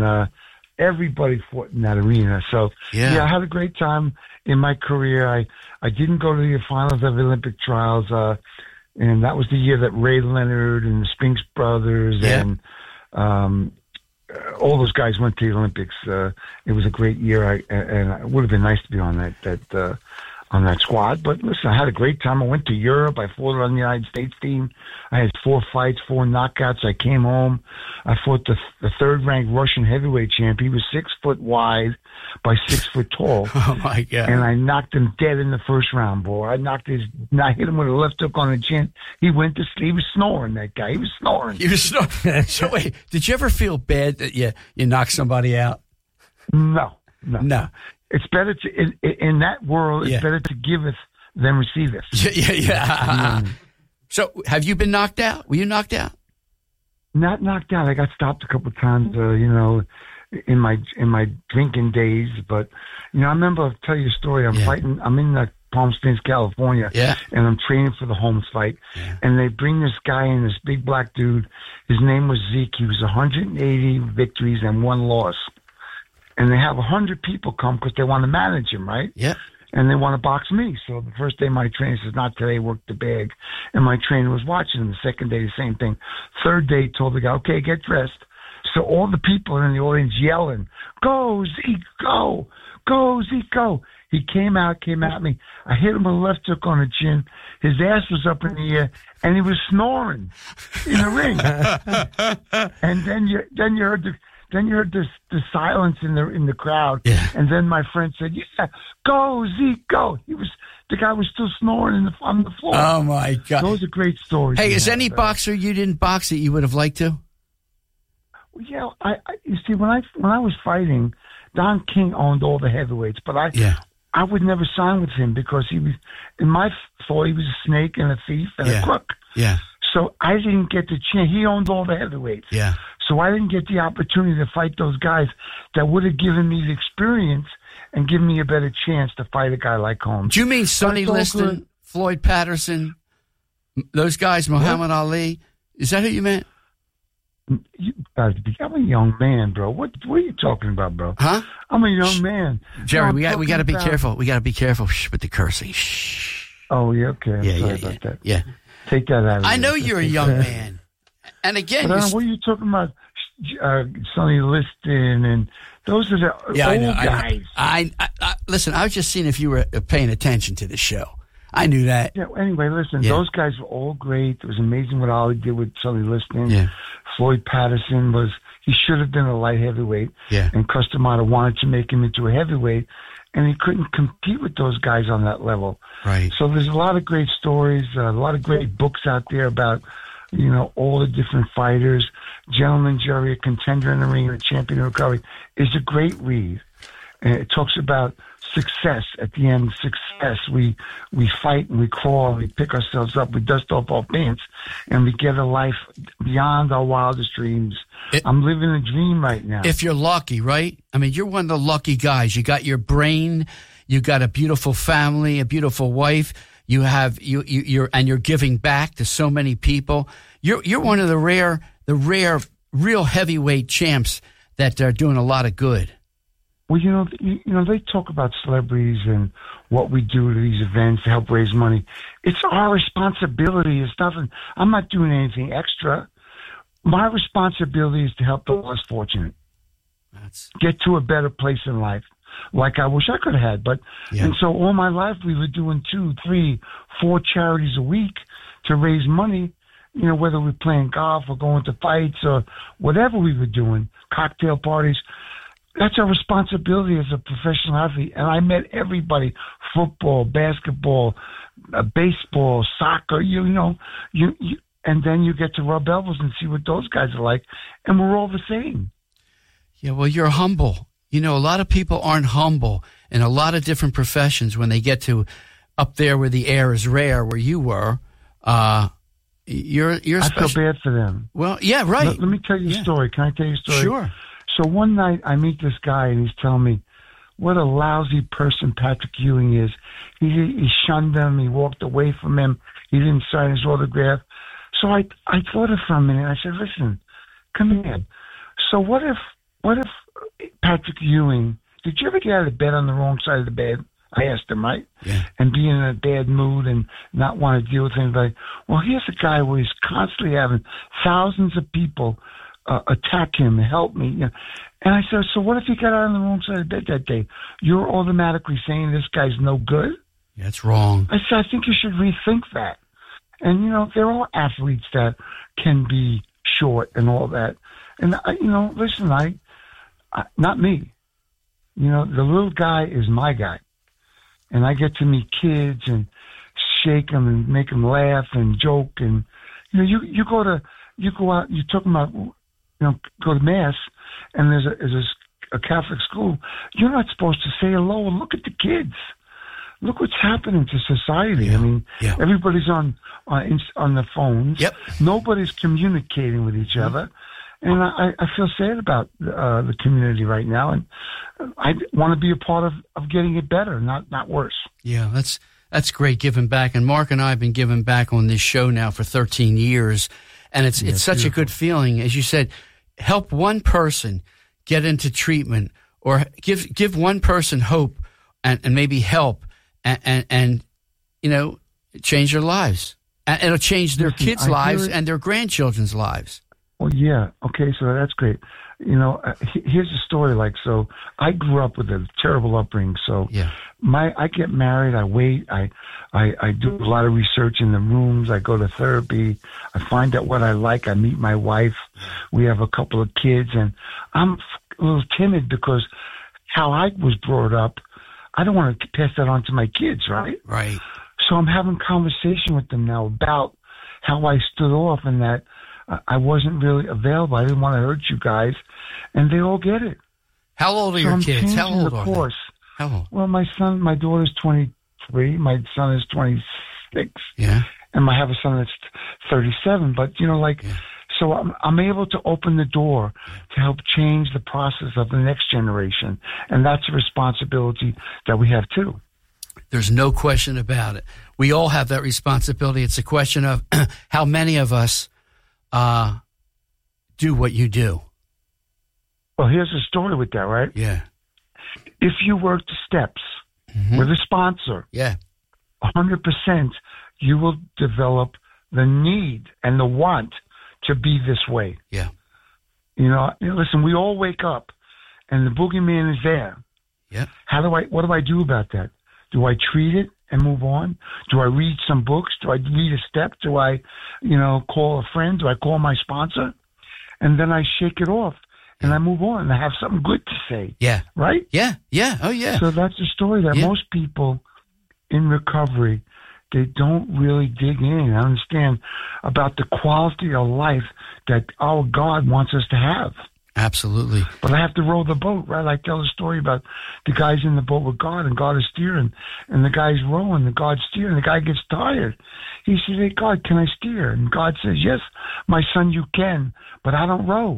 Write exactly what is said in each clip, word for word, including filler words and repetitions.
uh, everybody fought in that arena. So, yeah. yeah, I had a great time in my career. I, I didn't go to the finals of the Olympic trials, uh, and that was the year that Ray Leonard and the Spinks brothers yeah. and um, all those guys went to the Olympics. Uh, it was a great year, I, and it would have been nice to be on that that uh, on that squad. But listen, I had a great time. I went to Europe. I fought on the United States team. I had four fights, four knockouts. I came home. I fought the, the third-ranked Russian heavyweight champ. He was six foot wide by six foot tall. Oh, my God. And I knocked him dead in the first round, boy. I knocked his, I hit him with a left hook on the chin. He went to sleep. He was snoring, that guy. He was snoring. He was snoring. So, wait, did you ever feel bad that you, you knocked somebody out? No, no. No. It's better to, in, in that world, it's yeah. better to giveth than receiveth. Yeah, yeah, yeah. Mm. So, have you been knocked out? Were you knocked out? Not knocked out. I got stopped a couple of times, uh, you know, in my in my drinking days. But, you know, I remember, I'll tell you a story. I'm yeah. fighting, I'm in the Palm Springs, California, yeah. and I'm training for the Holmes fight. Yeah. And they bring this guy in, this big black dude. His name was Zeke. He was one hundred eighty victories and one loss. And they have one hundred people come because they want to manage him, right? Yeah. And they want to box me. So the first day my trainer says, not today, work the bag. And my trainer was watching him. The second day, the same thing. Third day, told the guy, okay, get dressed. So all the people in the audience yelling, go, Zeke, go, go, Zeke, go. He came out, came at me. I hit him with a left hook on the chin. His ass was up in the air, and he was snoring in the ring. And then you, then you heard the... Then you heard this, the silence in the in the crowd, yeah. and then my friend said, "Yeah, go Zeke, go." He was the guy was still snoring in the, on the floor. Oh my God! Those are great stories. Hey, is have, any uh, boxer you didn't box that you would have liked to? Yeah, I, I you see when I when I was fighting, Don King owned all the heavyweights, but I yeah. I would never sign with him because he was, in my thought, he was a snake and a thief and yeah. a crook. Yeah. So I didn't get the chance. He owned all the heavyweights. Yeah. So I didn't get the opportunity to fight those guys that would have given me the experience and given me a better chance to fight a guy like Holmes. Do you mean Sonny Liston, good. Floyd Patterson, those guys, Muhammad what? Ali? Is that who you meant? You guys, I'm a young man, bro. What what are you talking about, bro? Huh? I'm a young man. Jerry, no, we got we got to be about... careful. We got to be careful Shh, with the cursing. Shh. Oh yeah, okay. I'm yeah, sorry yeah, about yeah. that. Yeah. Take that out of I here. know you're a young man. And again, but, uh, what are you talking about? Uh, Sonny Liston and those are the yeah, old I know, guys. I, I, I listen. I was just seeing if you were paying attention to the show. I knew that. Yeah. Anyway, listen. Yeah. Those guys were all great. It was amazing what Ollie did with Sonny Liston. Yeah. Floyd Patterson was. He should have been a light heavyweight. Yeah. And Customata wanted to make him into a heavyweight, and he couldn't compete with those guys on that level. Right. So there's a lot of great stories, uh, a lot of great books out there about, you know, all the different fighters. Gentleman Jerry, A Contender in the Ring, and A Champion in Recovery is a great read. And it talks about success. At the end, success. We we fight and we crawl, we pick ourselves up, we dust off our pants, and we get a life beyond our wildest dreams. It, I'm living a dream right now. If you're lucky, right? I mean, you're one of the lucky guys. You got your brain, you got a beautiful family, a beautiful wife. You have you, you you're and you're giving back to so many people. You're you're one of the rare the rare real heavyweight champs that are doing a lot of good. Well, you know, you, you know, they talk about celebrities and what we do to these events to help raise money. It's our responsibility. It's nothing. I'm not doing anything extra. My responsibility is to help the less fortunate That's... get to a better place in life, like I wish I could have had. But yeah. and so all my life we were doing two, three, four charities a week to raise money. You know, whether we're playing golf or going to fights or whatever we were doing, cocktail parties. That's our responsibility as a professional athlete. And I met everybody, football, basketball, uh, baseball, soccer, you know, you, you, and then you get to rub elbows and see what those guys are like. And we're all the same. Yeah, well, you're humble. You know, a lot of people aren't humble in a lot of different professions when they get to up there where the air is rare, where you were. Uh, you're, you're I special. feel bad for them. Well, yeah, right. Let, let me tell you yeah. a story. Can I tell you a story? Sure. So one night I meet this guy and he's telling me what a lousy person Patrick Ewing is. He, he shunned him. He walked away from him. He didn't sign his autograph. So I, I thought it for a minute. I said, listen, come here. So what if what if Patrick Ewing, did you ever get out of bed on the wrong side of the bed? I asked him, right? Yeah. And be in a bad mood and not want to deal with anybody. Well, here's a guy where he's constantly having thousands of people uh, attack him, help me. You know. And I said, so what if he got out on the wrong side of the bed that day? You're automatically saying this guy's no good? That's wrong. I said, I think you should rethink that. And, you know, there are athletes that can be short and all that. And, I, you know, listen, I, I, not me. You know, the little guy is my guy. And I get to meet kids and shake them and make them laugh and joke. And, you know, you, you go to, you go out, you're talking about, you know, go to mass and there's a, there's a, a Catholic school. You're not supposed to say hello and look at the kids. Look what's happening to society. Yeah. I mean, yeah. everybody's on, on, on the phones. Yep. Nobody's communicating with each other. And I, I feel sad about uh, the community right now, and I want to be a part of, of getting it better, not not worse. Yeah, that's that's great giving back. And Mark and I have been giving back on this show now for thirteen years, and it's yeah, it's such beautiful. A good feeling. As you said, help one person get into treatment, or give give one person hope, and, and maybe help, and, and and you know change their lives, and it'll change their Listen, kids' I lives and their grandchildren's lives. Well, yeah. Okay, so that's great. You know, uh, here's the story. Like, so I grew up with a terrible upbringing. So yeah. my, I get married. I wait. I, I, I do a lot of research in the rooms. I go to therapy. I find out what I like. I meet my wife. We have a couple of kids, and I'm a little timid because how I was brought up, I don't want to pass that on to my kids, right? Right. So I'm having conversation with them now about how I stood off and that I wasn't really available. I didn't want to hurt you guys, and they all get it. How old are so your I'm kids? How old the are course. they? How old? Well, my son, my daughter's twenty-three. My son is twenty-six. Yeah. And I have a son that's thirty-seven. But you know, like, yeah. so I'm I'm able to open the door to help change the process of the next generation, and that's a responsibility that we have too. There's no question about it. We all have that responsibility. It's a question of how many of us Uh, do what you do. Well, here's the story with that, right? Yeah. If you work the steps mm-hmm. with a sponsor, yeah, one hundred percent, you will develop the need and the want to be this way. Yeah. You know, listen, we all wake up and the boogeyman is there. Yeah. How do I, what do I do about that? Do I treat it and move on? Do I read some books? Do I read a step? Do I, you know, call a friend? Do I call my sponsor? And then I shake it off and I move on and I have something good to say. Yeah. Right? Yeah. Yeah. Oh, yeah. So that's the story that yeah. most people in recovery, they don't really dig in and understand about the quality of life that our God wants us to have. Absolutely. But I have to row the boat, right? I tell the story about the guy's in the boat with God and God is steering and the guy's rowing, the God's steering, the guy gets tired. He says, hey, God, can I steer? And God says, yes, my son, you can, but I don't row.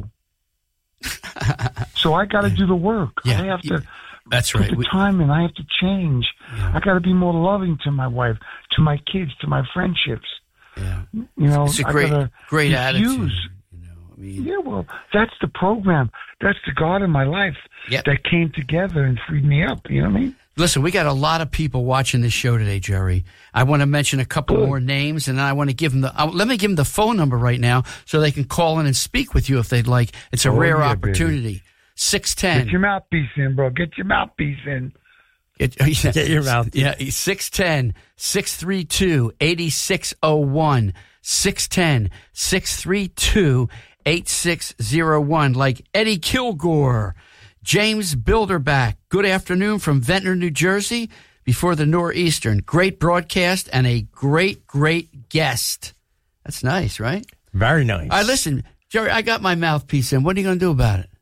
So I got to do the work. Yeah. I have to That's put right. the we, time in. I have to change. Yeah. I got to be more loving to my wife, to my kids, to my friendships. Yeah. You know, it's a great, great attitude. Use, I mean, yeah, well, that's the program. That's the God in my life yep. that came together and freed me up. You know what I mean? Listen, we got a lot of people watching this show today, Jerry. I want to mention a couple Good. more names, and I want to give them the. Uh, let me give them the phone number right now so they can call in and speak with you if they'd like. It's a oh, rare yeah, opportunity. Six ten. Get your mouthpiece in, bro. Get your mouthpiece in. Get, yeah, Get your mouthpiece. Yeah, six ten, six three two, eight six zero one. six ten, six three two, eight six zero one. Like Eddie Kilgore. James Bilderback, good afternoon from Ventnor, New Jersey, before the Northeastern. Great broadcast and a great, great guest. That's nice, right? Very nice. All right, listen, Jerry, I got my mouthpiece in. What are you going to do about it?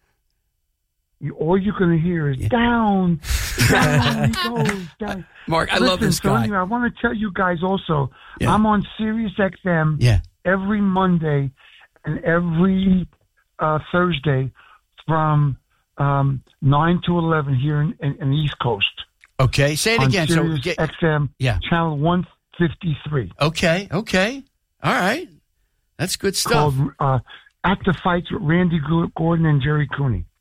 You, all you're going to hear is yeah. down, down, goes, down. Mark, I listen, love this so guy. Anyway, I want to tell you guys also, yeah. I'm on Sirius X M yeah. every Monday and every uh, Thursday from Um, nine to eleven here in, in, in the East Coast. Okay, say it on again. Sirius so get, X M, yeah. channel one fifty-three. Okay, okay. All right. That's good stuff. Called uh, At the Fights with Randy Gordon and Jerry Cooney.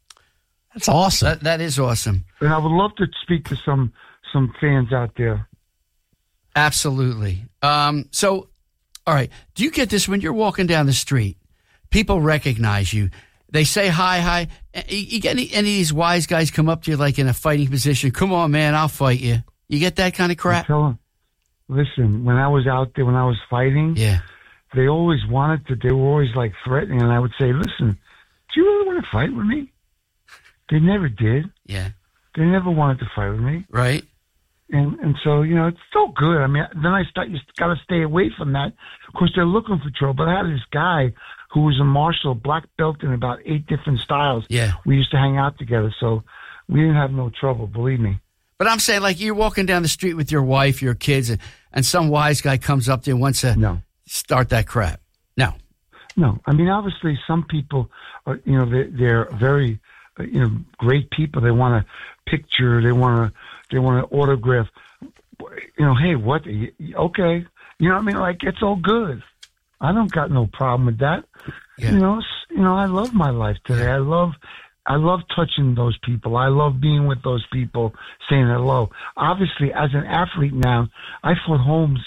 That's awesome. That, that is awesome. And I would love to speak to some some fans out there. Absolutely. Um, so, all right. Do you get this when you're walking down the street? People recognize you. They say hi, hi. You, you get any, any of these wise guys come up to you like in a fighting position? Come on, man, I'll fight you. You get that kind of crap? Tell them, listen, when I was out there, when I was fighting, yeah, they always wanted to, they were always like threatening. And I would say, listen, do you really want to fight with me? They never did. Yeah. They never wanted to fight with me. Right. And and so, you know, it's so good. I mean, then I start, you got to stay away from that. Of course, they're looking for trouble. But I had this guy who was a martial, black belt in about eight different styles. Yeah. We used to hang out together, so we didn't have no trouble, believe me. But I'm saying, like, you're walking down the street with your wife, your kids, and, and some wise guy comes up to you and wants to no. start that crap. No. No. I mean, obviously, some people, are, you know, they're, they're very, uh, you know, great people. They want a picture. They want to, they want an autograph. You know, hey, what? Okay. You know what I mean? Like, it's all good. I don't got no problem with that. Yeah. You know, you know, I love my life today. Yeah. I love, I love touching those people. I love being with those people, saying hello. Obviously, as an athlete now, I fought Holmes,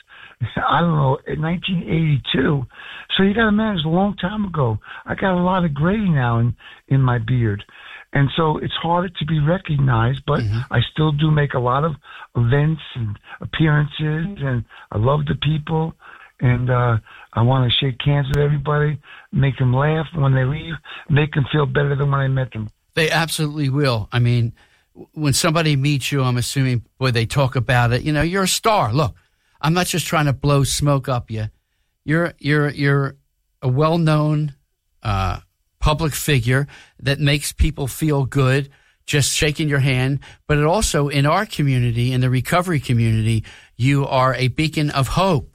I don't know, in nineteen eighty-two. So you got to imagine, it's a long time ago. I got a lot of gray now in, in my beard. And so it's harder to be recognized, but mm-hmm. I still do make a lot of events and appearances, and I love the people. And uh, I want to shake hands with everybody, make them laugh when they leave, make them feel better than when I met them. They absolutely will. I mean, when somebody meets you, I'm assuming, boy, they talk about it. You know, you're a star. Look, I'm not just trying to blow smoke up you. You're you're you're a well-known uh, public figure that makes people feel good just shaking your hand. But it also, in our community, in the recovery community, you are a beacon of hope.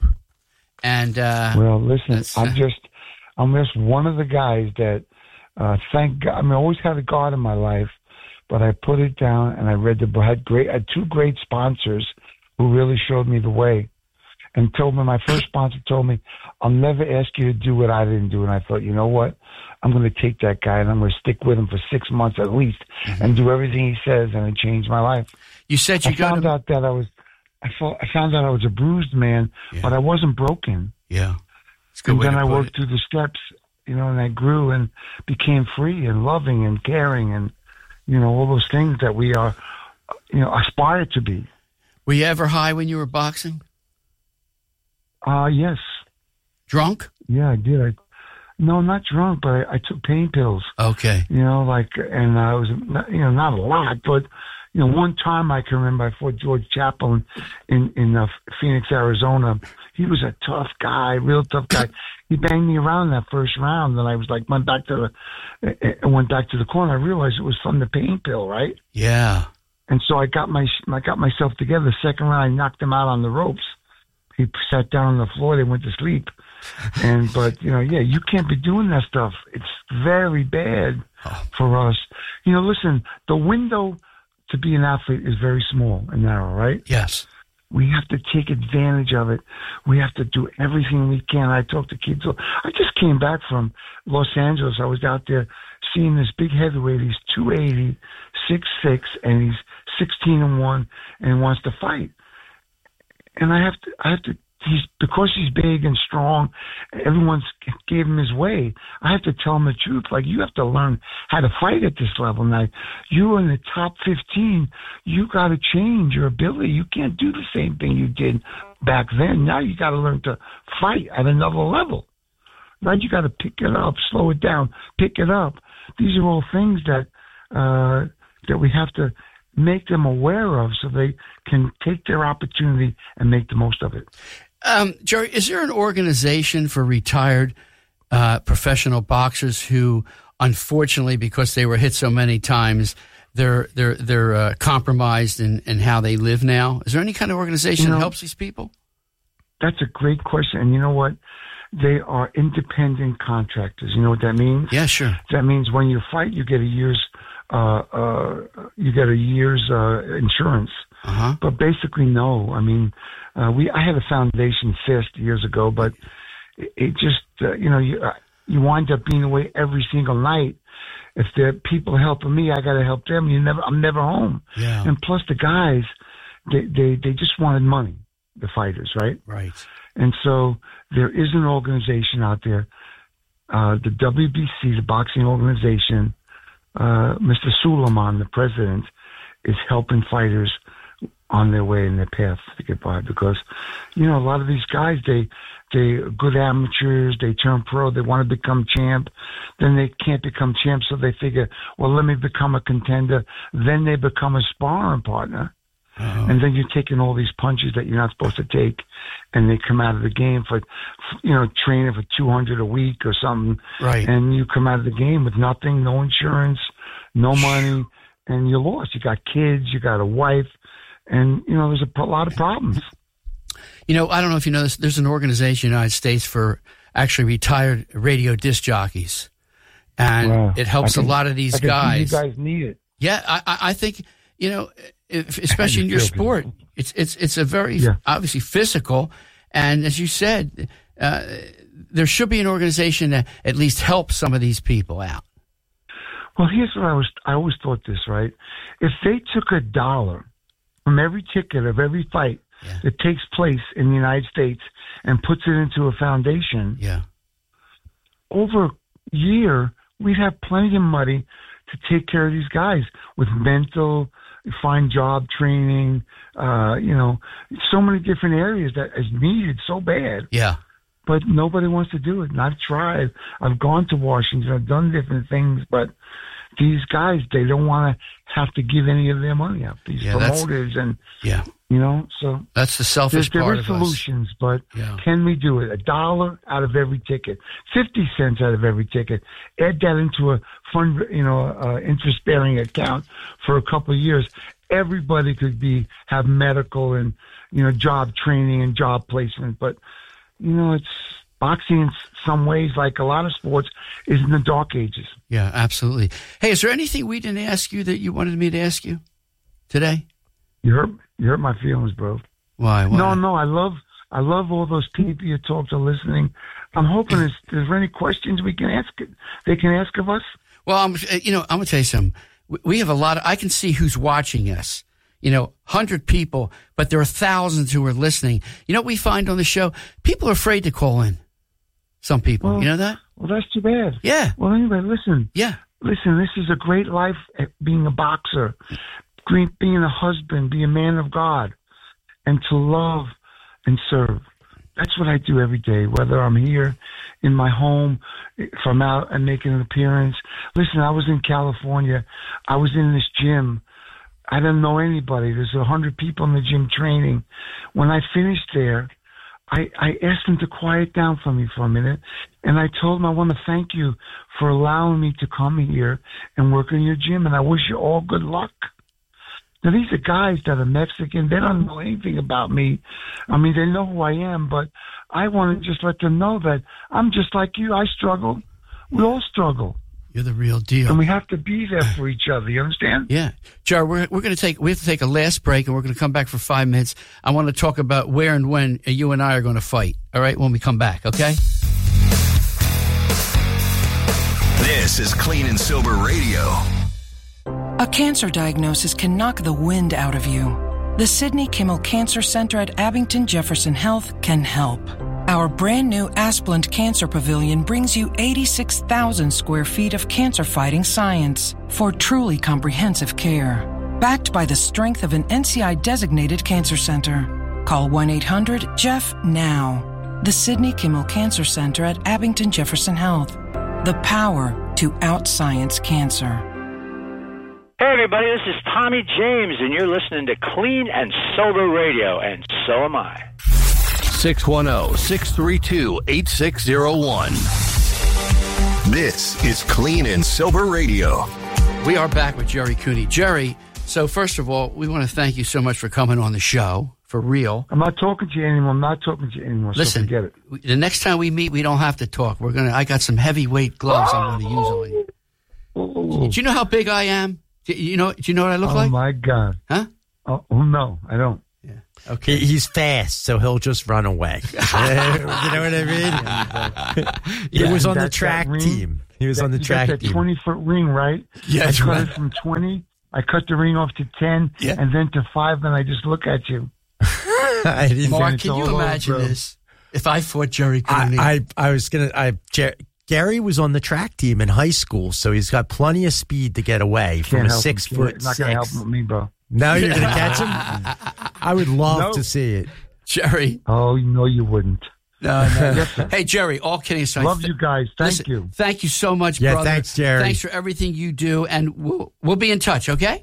And uh, well, listen, I'm just, I'm just one of the guys that, uh, thank God, I mean, I always had a God in my life, but I put it down and I read the book. I had great, I had two great sponsors who really showed me the way, and told me, my first sponsor told me, I'll never ask you to do what I didn't do. And I thought, you know what? I'm going to take that guy and I'm going to stick with him for six months at least, mm-hmm. and do everything he says, and it changed my life. You said you I got found to... out that I was. I, felt, I found out I was a bruised man, yeah. but I wasn't broken. Yeah. And then I worked it. through the steps, you know, and I grew and became free and loving and caring and, you know, all those things that we are, you know, aspire to be. Were you ever high when you were boxing? Uh, yes. Drunk? Yeah, I did. I, no, not drunk, but I, I took pain pills. Okay. You know, like, and I was, you know, not a lot, but... You know, one time I can remember I fought George Chaplin in, in uh, Phoenix, Arizona. He was a tough guy, real tough guy. He banged me around that first round, and I was like, went back to the, I went back to the corner. I realized it was from the pain pill, right? Yeah. And so I got my, I got myself together. The second round, I knocked him out on the ropes. He sat down on the floor. They went to sleep. And, but, you know, yeah, you can't be doing that stuff. It's very bad oh. for us. You know, listen, the window to be an athlete is very small and narrow, right? Yes. We have to take advantage of it. We have to do everything we can. I talk to kids. I just came back from Los Angeles. I was out there seeing this big heavyweight. He's two eighty, six six, and he's sixteen and one, and wants to fight. And I have to, I have to, he's, because he's big and strong, everyone's gave him his way. I have to tell him the truth. Like, you have to learn how to fight at this level. Now, you're in the top fifteen. You got to change your ability. You can't do the same thing you did back then. Now you got to learn to fight at another level. Right? You got to pick it up, slow it down, pick it up. These are all things that, uh, that we have to make them aware of so they can take their opportunity and make the most of it. Um, Jerry, is there an organization for retired uh, professional boxers who, unfortunately, because they were hit so many times, they're they're they're uh, compromised in, in how they live now? Is there any kind of organization you know, that helps these people? That's a great question. And you know what? They are independent contractors. You know what that means? Yeah, sure. That means when you fight, you get a year's uh, uh, you get a year's uh, insurance. Uh-huh. But basically, no. I mean, uh, we I had a foundation fist years ago, but it, it just uh, you know you, uh, you wind up being away every single night. If there are people helping me, I got to help them. You never, I'm never home. Yeah. And plus, the guys, they, they they just wanted money. The fighters, right? Right. And so there is an organization out there, uh, the W B C, the boxing organization. Uh, Mister Suleiman, the president, is helping fighters on their way in their path to get by, because, you know, a lot of these guys, they they are good amateurs, they turn pro, they want to become champ, then they can't become champ, so they figure, well, let me become a contender, then they become a sparring partner, uh-huh. and then you're taking all these punches that you're not supposed to take, and they come out of the game for, you know, training for two hundred a week or something, right? And you come out of the game with nothing, no insurance, no money, and you're lost. You got kids, you got a wife, and, you know, there's a, a lot of problems. You know, I don't know if you know this, there's an organization in the United States for actually retired radio disc jockeys. And wow. it helps think, a lot of these I guys. You guys need it. Yeah, I, I think, you know, if, especially in your sport, it's it's it's a very, yeah. obviously, physical. And as you said, uh, there should be an organization that at least helps some of these people out. Well, here's what I was, I always thought this, right? If they took a dollar from every ticket of every fight yeah. that takes place in the United States and puts it into a foundation, yeah. over a year, we'd have plenty of money to take care of these guys with mental, find job training, uh, you know, so many different areas that is needed so bad. Yeah. But nobody wants to do it. And I've tried. I've gone to Washington. I've done different things, but these guys, they don't want to have to give any of their money up. These yeah, promoters and, yeah. you know, so. That's the selfish there, part there is of solutions, us. but yeah. can we do it? A dollar out of every ticket, fifty cents out of every ticket. Add that into a fund, you know, uh, interest-bearing account for a couple of years. Everybody could be, have medical and, you know, job training and job placement, but, you know, it's boxing in some ways, like a lot of sports, is in the dark ages. Yeah, absolutely. Hey, is there anything we didn't ask you that you wanted me to ask you today? You hurt, you hurt my feelings, bro. Why? Why? No, no, I love, I love all those people you talk to listening. I'm hoping is there any questions we can ask, they can ask of us? Well, I'm, you know, I'm going to tell you something. We have a lot of, I can see who's watching us. You know, one hundred people, but there are thousands who are listening. You know what we find on the show? People are afraid to call in. Some people. Well, you know that? Well, that's too bad. Yeah. Well, anyway, listen. Yeah. Listen, this is a great life, being a boxer, being a husband, be a man of God, and to love and serve. That's what I do every day, whether I'm here in my home, if I'm out and making an appearance. Listen, I was in California. I was in this gym. I didn't know anybody. There's a hundred people in the gym training. When I finished there, I, I asked them to quiet down for me for a minute, and I told them I want to thank you for allowing me to come here and work in your gym, and I wish you all good luck. Now, these are guys that are Mexican. They don't know anything about me. I mean, they know who I am, but I want to just let them know that I'm just like you. I struggle. We all struggle. You're the real deal. And we have to be there for each other. You understand? Yeah. Jar, we're, we're going to take, we have to take a last break, and we're going to come back for five minutes. I want to talk about where and when you and I are going to fight. All right? When we come back, okay? This is Clean and Sober Radio. A cancer diagnosis can knock the wind out of you. The Sidney Kimmel Cancer Center at Abington Jefferson Health can help. Our brand new Asplund Cancer Pavilion brings you eighty-six thousand square feet of cancer-fighting science for truly comprehensive care. Backed by the strength of an N C I-designated cancer center. Call one eight hundred J E F F now. The Sidney Kimmel Cancer Center at Abington Jefferson Health. The power to out-science cancer. Hey everybody, this is Tommy James, and you're listening to Clean and Sober Radio, and so am I. six one zero, six three two, eight six zero one. This is Clean and Sober Radio. We are back with Jerry Cooney. Jerry, so first of all, we want to thank you so much for coming on the show, for real. I'm not talking to you anymore. I'm not talking to you anymore. Listen, so forget it. The next time we meet, we don't have to talk. We're gonna. I got some heavyweight gloves oh, I'm going to use on you. Oh. Do you know how big I am? Do you know? Do you know what I look oh like? Oh my God! Huh? Oh, oh no, I don't. Yeah. Okay. He, he's fast, so he'll just run away. You know what I mean? Yeah. He was on the That's that track ring? team. He was That- on the you track got that team. twenty-foot ring, right? Yeah, I that's cut right. it from twenty. I cut the ring off to ten, Yeah. and then to five, and I just look at you. I didn't. Mark, it's can you all over, imagine bro. this? If I fought Jerry Cooney. I, I, I was gonna. I Jer- Gary was on the track team in high school, so he's got plenty of speed to get away from Can't a help six him. foot Not gonna help six. him with me, bro. Now you're gonna catch him. I would love No. to see it. Jerry. Oh, no, you wouldn't. No, no. Hey, Jerry, all kidding aside. Love you guys. Thank listen, you. Thank you so much, Yeah, brother. thanks, Jerry. Thanks for everything you do, and we'll, we'll be in touch, okay?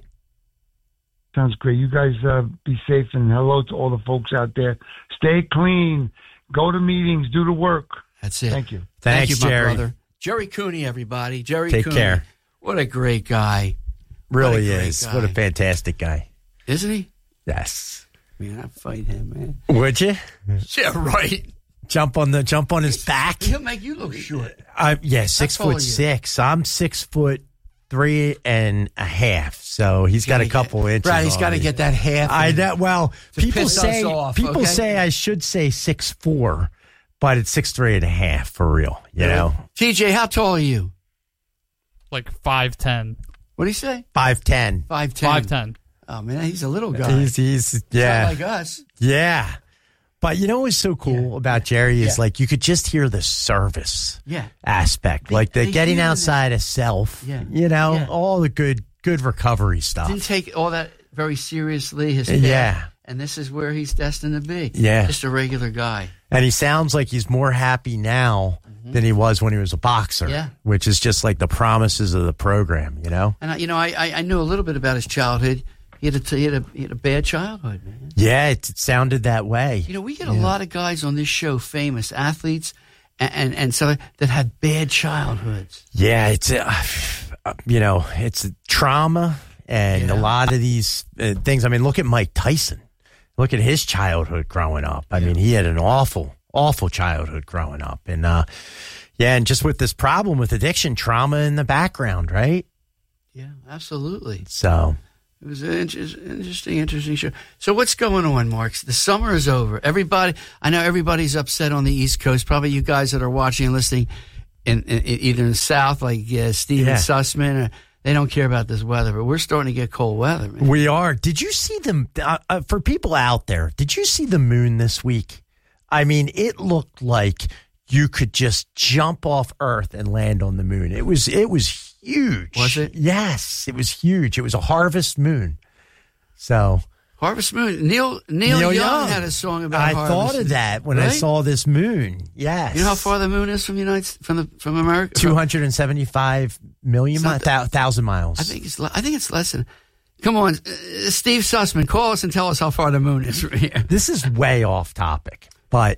Sounds great. You guys uh, be safe, and hello to all the folks out there. Stay clean. Go to meetings. Do the work. That's it. Thank you. Thank Thanks, you, my Jerry. brother. Jerry Cooney, everybody. Jerry Take Cooney. care. What a great guy. Really What a great is. guy. What a fantastic guy. Isn't he? Yes. Man, I'd fight him, man. Would you Yeah, right. jump on the jump on his back? He'll make you look short. I yeah, six tall are foot you? six. I'm six foot three and a half. So he's got a couple inches. Right, he's on got to me. get that half. I in. know. Well, To people piss us say off, people okay? say I should say six four, but it's six three and a half for real. You know, T J, how tall are you? Like five ten. What do you say? five ten. five ten. Five ten. Oh, man, he's a little guy. He's he's He's yeah not like us. yeah. But you know what's so cool Yeah. about Jerry is Yeah. like you could just hear the service Yeah. aspect, They- like the they getting hear outside of self. Yeah. You know, Yeah. all the good good recovery stuff. Didn't take all that very seriously. His path, Yeah. and this is where he's destined to be. Yeah. Just a regular guy. And he sounds like he's more happy now than he was when he was a boxer. Mm-hmm. Yeah. Which is just like the promises of the program, you know? And I, you know, I, I I knew a little bit about his childhood. He had a he had a, he had a bad childhood, man. Yeah, it, it sounded that way. You know, we get a lot of guys on this show, famous athletes, and and, and so that had bad childhoods. Yeah, it's, uh, you know, it's trauma and Yeah. a lot of these uh, things. I mean, look at Mike Tyson. Look at his childhood growing up. I mean, he had an awful, awful childhood growing up. And, uh, yeah, and just with this problem with addiction, trauma in the background, right? Yeah, absolutely. So, It was an inter- interesting, interesting show. So what's going on, Mark? The summer is over. Everybody, I know everybody's upset on the East Coast. Probably you guys that are watching and listening in, in, in either in the South, like uh, Steven Yeah. Sussman, or they don't care about this weather. But we're starting to get cold weather, man. we are. Did you see them? Uh, uh, for people out there, did you see the moon this week? I mean, it looked like you could just jump off Earth and land on the moon. It was it was huge. Was it? Yes, it was huge. It was a harvest moon. So Harvest Moon. Neil Neil, Neil Young, Young. had a song about. I Harvest thought of Moon. that when I Right? saw this moon. Yes. You know how far the moon is from the United from the from America? two hundred seventy-five million It's not mi- thou- thousand miles. I think it's le- I think it's less than. Come on, uh, Steve Sussman, call us and tell us how far the moon is from here. This is way off topic, but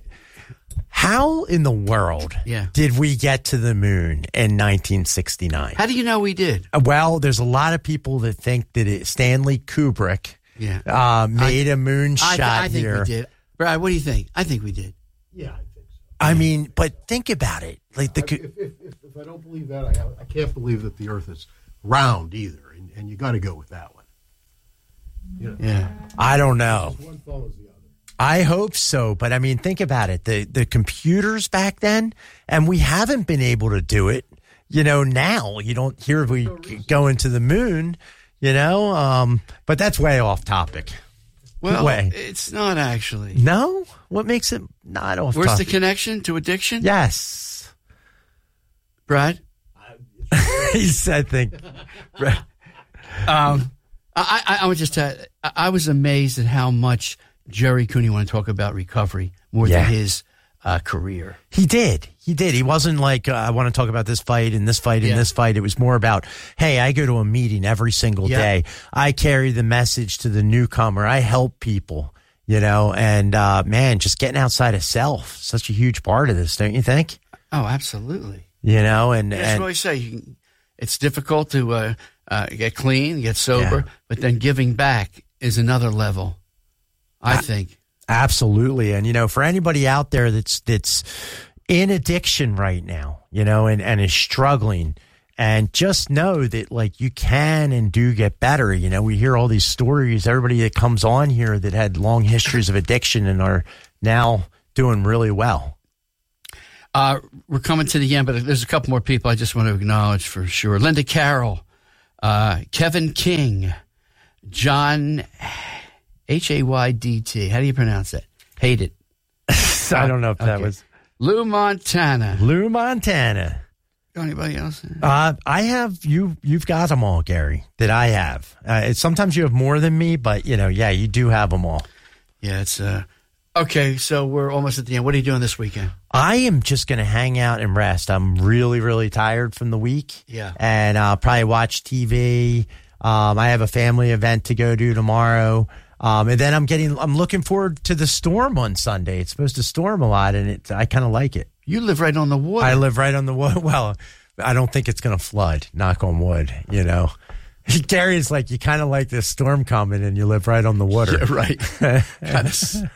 how in the world Yeah. did we get to the moon in nineteen sixty-nine? How do you know we did? Well, there's a lot of people that think that it, Stanley Kubrick Yeah. uh, made a moon I, shot I think here. we did. Brad, what do you think? I think we did. Yeah, I think so. I mean, but think about it. Like the I- if, if, if, if I don't believe that, I, I can't believe that the Earth is round either, and, and you got to go with that one. You know, Yeah. I don't know. one follows the other. I hope so, but I mean, think about it. The the computers back then, and we haven't been able to do it. You know, now you don't hear we go into the moon. You know, um, but that's way off topic. Well, Way. it's not actually. No, what makes it not off Where's the topic? connection to addiction? Yes, Brad? he said. Think. Um, I, I, I would just tell I, I was amazed at how much Jerry Cooney wanted to talk about recovery more Yeah. than his uh, career. He did. He did. He wasn't like, uh, I want to talk about this fight and this fight and Yeah. this fight. It was more about, hey, I go to a meeting every single Yeah. day. I carry the message to the newcomer. I help people, you know, and uh, man, just getting outside of self, such a huge part of this, don't you think? Oh, absolutely. You know, and, That's and what I say. You can, it's difficult to uh, uh, get clean, get sober, Yeah. but then giving back is another level, I think. absolutely. And, you know, for anybody out there that's, that's in addiction right now, you know, and, and is struggling, And just know that, like, you can and do get better. You know, we hear all these stories. Everybody that comes on here that had long histories of addiction and are now doing really well. Uh, we're coming to the end, but there's a couple more people I just want to acknowledge for sure. Linda Carroll, uh, Kevin King, John H A Y D T. How do you pronounce that? Hate it. I don't know if that Okay. was Lou Montana. Lou Montana. Anybody else? Uh, I have you. You've got them all, Gary. That I have. Uh, it's, sometimes you have more than me, but you know, yeah, you do have them all. Yeah, it's uh. Okay, so we're almost at the end. What are you doing this weekend? I am just going to hang out and rest. I'm really, really tired from the week. Yeah, and I'll probably watch T V. Um, I have a family event to go to tomorrow. Um, and then I'm getting. I'm looking forward to the storm on Sunday. It's supposed to storm a lot, and it. I kind of like it. You live right on the water. I live right on the water. Well, I don't think it's going to flood. Knock on wood. You know, Gary's like, you kind of like this storm coming, and you live right on the water. Yeah, right. kind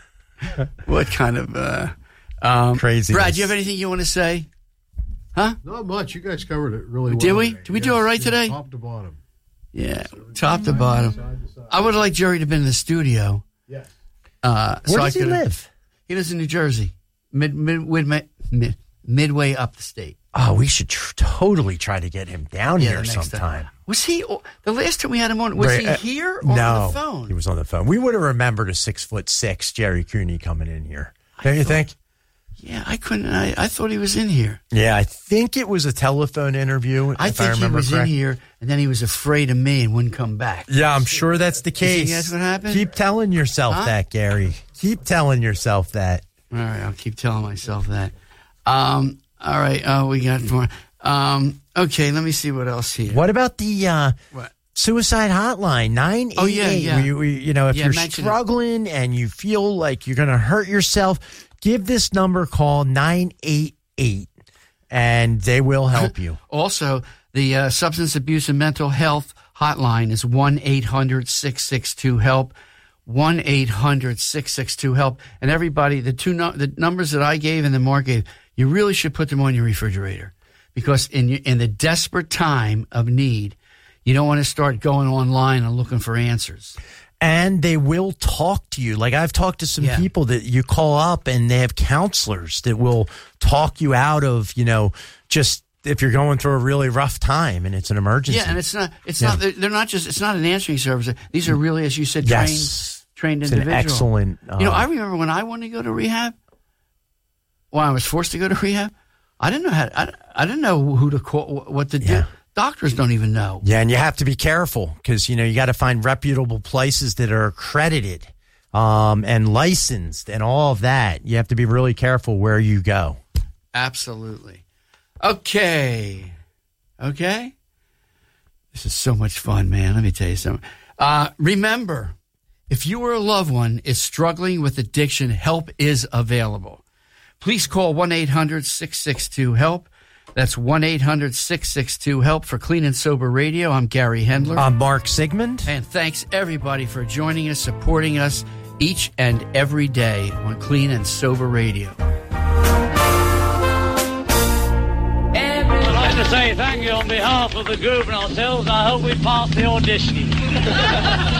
of, what kind of uh, um, crazy? Brad, do you have anything you want to say? Huh? Not much. You guys covered it really well. Did we? today. Did we Yes, do all right yes, today? Top to bottom. Yeah, top to bottom. I would have liked Jerry to have been in the studio. Yes. Uh, Where so does I he could've- live? He lives in New Jersey, mid, mid, mid, mid, midway up the state. Oh, we should tr- totally try to get him down Yeah, here the next time. sometime. Was he, the last time we had him on, was Right, he uh, here or no, on the phone? he was on the phone. We would have remembered a six foot six Jerry Cooney coming in here. Don't you thought- think? Yeah, I couldn't, I, I thought he was in here. Yeah, I think it was a telephone interview. I if think I he remember was correct. in here, and then he was afraid of me and wouldn't come back. Yeah, I'm sure that's the You think case. that's what happened? Keep telling yourself Huh? that, Gary. Keep telling yourself that. All right, I'll keep telling myself that. Um, all right, oh, we got more. Um, okay, let me see what else here. What about the uh, What? suicide hotline nine eight eight? Oh, yeah, yeah. You, we- you know, if Yeah, you're mention it. struggling and you feel like you're going to hurt yourself, give this number a call, nine eight eight, and they will help you. Also, the uh, substance abuse and mental health hotline is one eight hundred six six two HELP, one eight hundred six six two HELP. And everybody, the two no- the numbers that I gave and that Mark gave, you really should put them on your refrigerator, because in your, in the desperate time of need, you don't want to start going online and looking for answers. And they will talk to you. Like, I've talked to some Yeah. people that you call up and they have counselors that will talk you out of, you know, just if you're going through a really rough time and it's an emergency. Yeah, and it's not, it's Yeah. not, they're- they're not just, it's not an answering service. These are really, as you said, Yes. trained, trained It's an individuals. excellent, uh, you know, I remember when I wanted to go to rehab, when I was forced to go to rehab, I didn't know how, I, I didn't know who to call, what to do. Yeah. Doctors don't even know. Yeah, and you have to be careful because, you know, you got to find reputable places that are accredited um, and licensed and all of that. You have to be really careful where you go. Absolutely. Okay. Okay. This is so much fun, man. Let me tell you something. Uh, remember, if you or a loved one is struggling with addiction, help is available. Please call one eight hundred six six two HELP. That's one eight hundred six six two HELP for Clean and Sober Radio. I'm Gary Hendler. I'm Mark Sigmund. And thanks, everybody, for joining us, supporting us each and every day on Clean and Sober Radio. I'd like to say thank you on behalf of the group and ourselves. I hope we pass the audition.